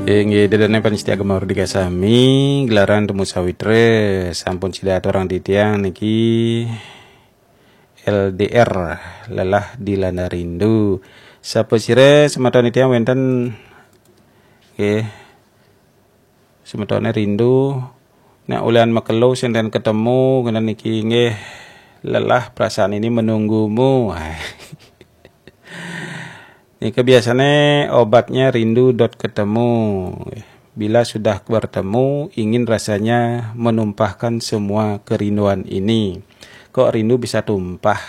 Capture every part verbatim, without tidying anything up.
Inggih dedene panitia agama Mardika sami gelaran temu sawitre sampun sidat orang titiang niki L D R lelah dilanda rindu. Sapa sire semeton titiang wenten nggih semetone rindu nek ulian makelo senten ketemu ngene niki nggih lelah perasaan ini menunggumu. Ini kebiasaannya obatnya rindu dot ketemu. Bila sudah bertemu, ingin rasanya menumpahkan semua kerinduan ini. Kok rindu bisa tumpah?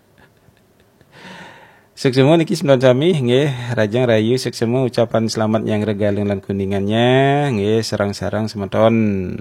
Seksemu niki sembilan sami, nggih, rajang rayu seksemu ucapan selamat yang regaleng lan kuningannya, nggih, sarang-sarang semeton.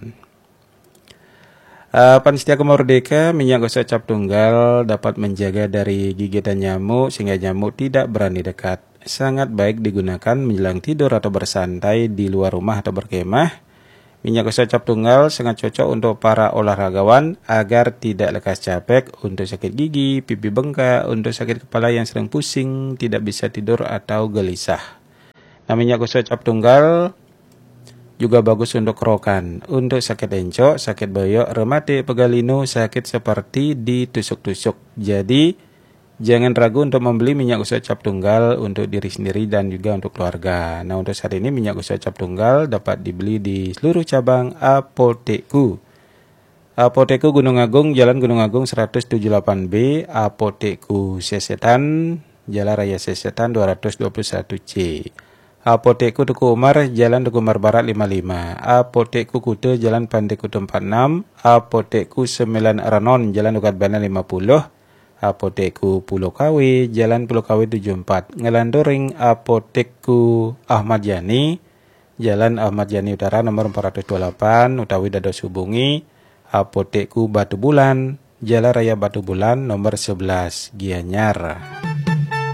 Uh, Panitia Agama Mardika minyak gosok cap tunggal dapat menjaga dari gigitan nyamuk sehingga nyamuk tidak berani dekat. Sangat baik digunakan menjelang tidur atau bersantai di luar rumah atau berkemah. Minyak gosok cap tunggal sangat cocok untuk para olahragawan agar tidak lekas capek, untuk sakit gigi, pipi bengkak, untuk sakit kepala yang sering pusing, tidak bisa tidur atau gelisah. Nah, minyak gosok cap tunggal juga bagus untuk kerokan, untuk sakit encok, sakit boyok, rematik, pegalinu, sakit seperti ditusuk-tusuk. Jadi, jangan ragu untuk membeli minyak gosok cap tunggal untuk diri sendiri dan juga untuk keluarga. Nah, untuk saat ini minyak gosok cap tunggal dapat dibeli di seluruh cabang apotekku. Apotekku Gunung Agung, Jalan Gunung Agung seratus tujuh puluh delapan B, Apotekku Sesetan, Jalan Raya Sesetan dua ratus dua puluh satu C. Apotekku Tuku Umar, Jalan Tuku Umar Barat lima puluh lima. Apotekku Kute, Jalan Pandai Kute empat puluh enam. Apotekku Sembilan Ranon, Jalan Ukat Bana lima puluh. Apotekku Pulau Kawi, Jalan Pulau Kawi tujuh puluh empat. Ngelandoring Apotekku Ahmad Yani, Jalan Ahmad Yani Utara nomor empat ratus dua puluh delapan, utawi dados hubungi Apotekku Batu Bulan, Jalan Raya Batu Bulan nomor sebelas, Gianyar.